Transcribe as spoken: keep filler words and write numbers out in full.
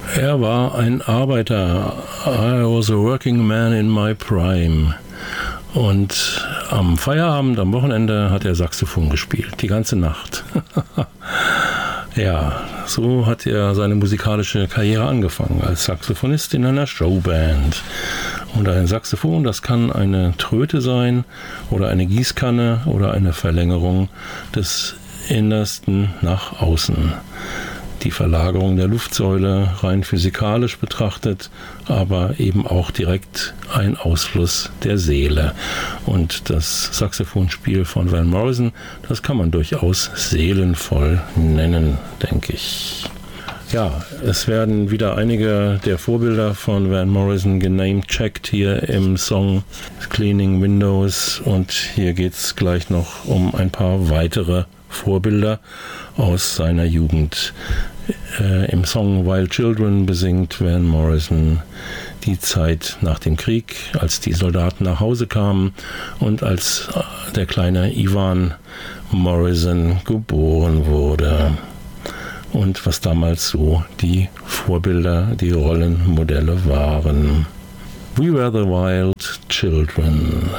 Er war ein Arbeiter. I was a working man in my prime. Und am Feierabend, am Wochenende hat er Saxophon gespielt, die ganze Nacht. Ja, so hat er seine musikalische Karriere angefangen, als Saxophonist in einer Showband. Und ein Saxophon, das kann eine Tröte sein oder eine Gießkanne oder eine Verlängerung des Innersten nach außen. Die Verlagerung der Luftsäule rein physikalisch betrachtet, aber eben auch direkt ein Ausfluss der Seele. Und das Saxophonspiel von Van Morrison, das kann man durchaus seelenvoll nennen, denke ich. Ja, es werden wieder einige der Vorbilder von Van Morrison genamecheckt hier im Song Cleaning Windows, und hier geht es gleich noch um ein paar weitere Vorbilder aus seiner Jugend. Äh, Im Song Wild Children besingt Van Morrison die Zeit nach dem Krieg, als die Soldaten nach Hause kamen und als der kleine Ivan Morrison geboren wurde. Und was damals so die Vorbilder, die Rollenmodelle waren. We were the wild children.